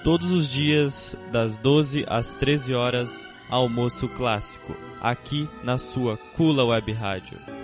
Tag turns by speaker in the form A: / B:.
A: Todos os dias, das 12 às 13 horas, almoço clássico, aqui na sua Kula Web Rádio.